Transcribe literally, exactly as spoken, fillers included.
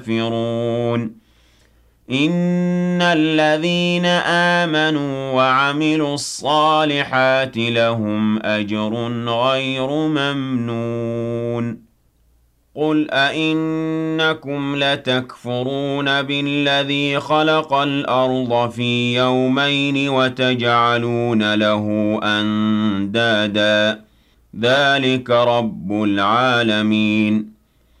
كافرون إن الذين آمنوا وعملوا الصالحات لهم أجر غير ممنون قل أئنكم لتكفرون بالذي خلق الأرض في يومين وتجعلون له أندادا ذلك رب العالمين